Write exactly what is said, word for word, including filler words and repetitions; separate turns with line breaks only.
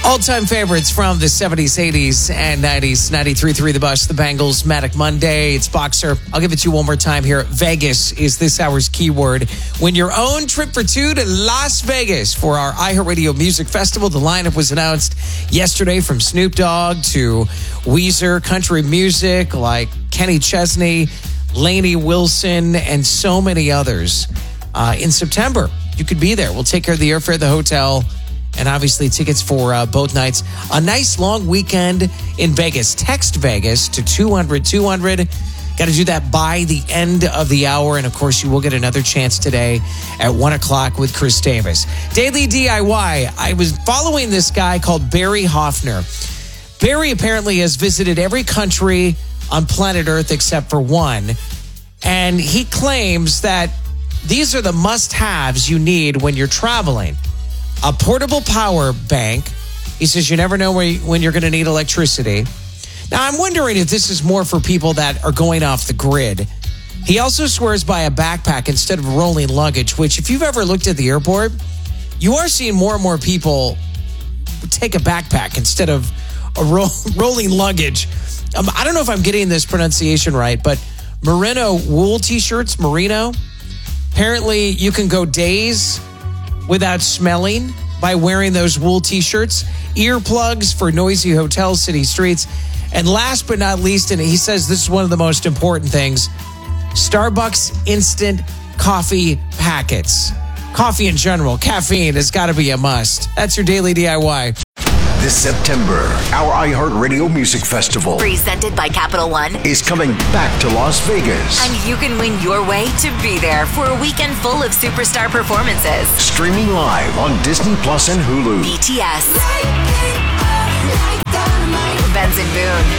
All-time favorites from the seventies, eighties, and nineties. ninety-three point three The Bus, the Bangles, Matic Monday. It's Boxer. I'll give it to you one more time here. Vegas is this hour's keyword. Win your own trip for two to Las Vegas for our iHeartRadio Music Festival. The lineup was announced yesterday, from Snoop Dogg to Weezer, country music like Kenny Chesney, Lainey Wilson, and so many others. Uh, in September, you could be there. We'll take care of the airfare, the hotel, and obviously tickets for uh, both nights. A nice long weekend in Vegas. Text Vegas to two hundred two hundred. Got to do that by the end of the hour. And of course, you will get another chance today at one o'clock with Chris Davis. Daily D I Y. I was following this guy called Barry Hoffner. Barry apparently has visited every country on planet Earth except for one. And he claims that these are the must-haves you need when you're traveling. A portable power bank. He says you never know where you, when you're going to need electricity. Now, I'm wondering if this is more for people that are going off the grid. He also swears by a backpack instead of rolling luggage, which if you've ever looked at the airport, you are seeing more and more people take a backpack instead of a roll, rolling luggage. Um, I don't know if I'm getting this pronunciation right, but merino wool t-shirts, merino. Apparently, you can go days without smelling by wearing those wool t-shirts, earplugs for noisy hotels, city streets, and last but not least, and he says this is one of the most important things, Starbucks instant coffee packets. Coffee in general, caffeine has got to be a must. That's your Daily D I Y.
This September, our iHeartRadio Music Festival,
presented by Capital One,
is coming back to Las Vegas.
And you can win your way to be there for a weekend full of superstar performances.
Streaming live on Disney Plus and Hulu.
B T S, Benson Boone,